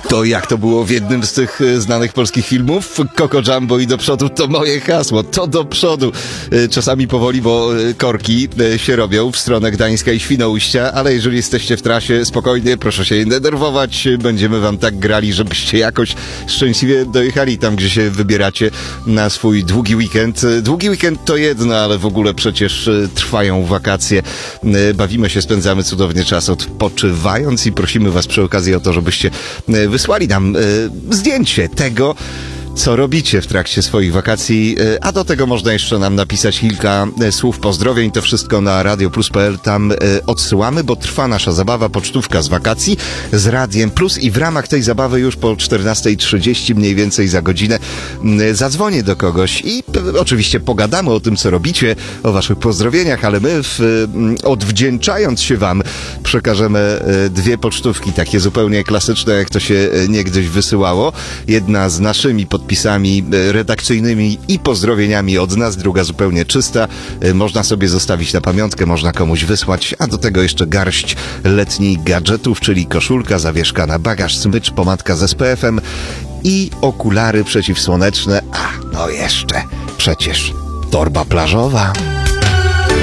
To jak to było w jednym z tych znanych polskich filmów? Coco Jumbo i do przodu to moje hasło. To do przodu. Czasami powoli, bo korki się robią w stronę Gdańska i Świnoujścia, ale jeżeli jesteście w trasie, spokojnie, proszę się nie denerwować. Będziemy wam tak grali, żebyście jakoś szczęśliwie dojechali tam, gdzie się wybieracie na swój długi weekend. Długi weekend to jedno, ale w ogóle przecież trwają wakacje. Bawimy się, spędzamy cudownie czas odpoczywając i prosimy was przy okazji o to, żebyście wysłali nam zdjęcie tego, co robicie w trakcie swoich wakacji, a do tego można jeszcze nam napisać kilka słów pozdrowień. To wszystko na radioplus.pl, tam odsyłamy, bo trwa nasza zabawa, pocztówka z wakacji z Radiem Plus i w ramach tej zabawy już po 14:30 mniej więcej za godzinę zadzwonię do kogoś i oczywiście pogadamy o tym, co robicie, o waszych pozdrowieniach, ale my odwdzięczając się wam przekażemy dwie pocztówki, takie zupełnie klasyczne, jak to się niegdyś wysyłało. Jedna z naszymi podpisami redakcyjnymi i pozdrowieniami od nas, druga zupełnie czysta. Można sobie zostawić na pamiątkę, można komuś wysłać, a do tego jeszcze garść letnich gadżetów, czyli koszulka, zawieszka na bagaż, smycz, pomadka z SPF-em i okulary przeciwsłoneczne, a no jeszcze przecież torba plażowa.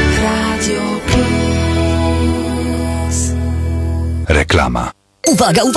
Radio Plus. Reklama. Uwaga, uwaga!